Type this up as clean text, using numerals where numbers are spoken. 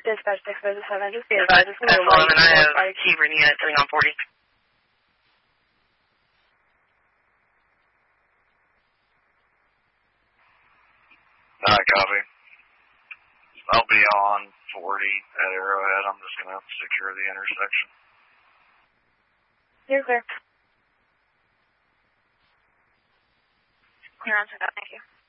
Dispatch 657, just be advised, it's a little late. I have Hebron unit sitting on 40. Copy. I'll be on 40 at Arrowhead. I'm just going to secure the intersection. You're clear. Clear on to that, thank you.